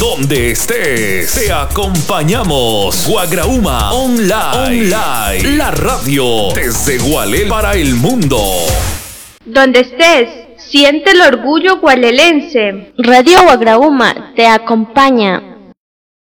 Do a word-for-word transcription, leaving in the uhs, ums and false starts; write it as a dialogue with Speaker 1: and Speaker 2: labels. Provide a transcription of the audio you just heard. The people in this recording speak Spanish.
Speaker 1: donde estés, te acompañamos. Guagrauma Online, Online, la radio desde Gualel para el mundo.
Speaker 2: Donde estés, siente el orgullo gualelense.
Speaker 3: Radio Guagrauma te acompaña.